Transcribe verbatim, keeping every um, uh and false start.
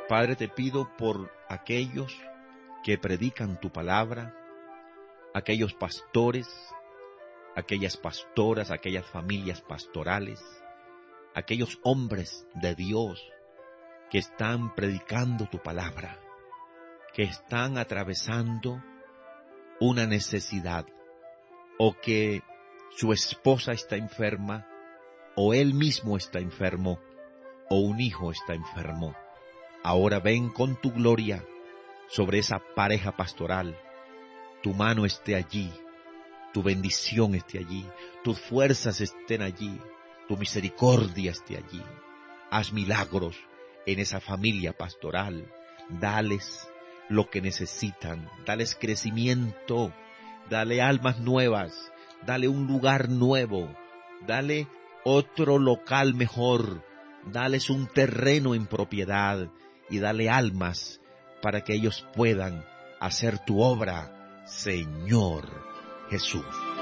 Padre, te pido por aquellos que predican tu palabra, aquellos pastores, aquellas pastoras, aquellas familias pastorales, aquellos hombres de Dios que están predicando tu palabra, que están atravesando una necesidad, o que su esposa está enferma, o él mismo está enfermo, o un hijo está enfermo. Ahora ven con tu gloria sobre esa pareja pastoral. Tu mano esté allí, tu bendición esté allí, tus fuerzas estén allí, tu misericordia esté allí. Haz milagros en esa familia pastoral. Dales lo que necesitan, dales crecimiento, dale almas nuevas, dale un lugar nuevo, dale otro local mejor, dales un terreno en propiedad y dale almas para que ellos puedan hacer tu obra, Señor Jesús.